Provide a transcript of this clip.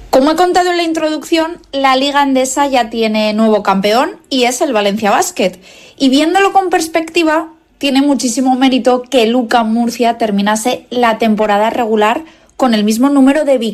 Como he contado en la introducción, la Liga Endesa ya tiene nuevo campeón y es el Valencia Basket. Y viéndolo con perspectiva, tiene muchísimo mérito que el UCAM Murcia terminase la temporada regular con el mismo número de victorias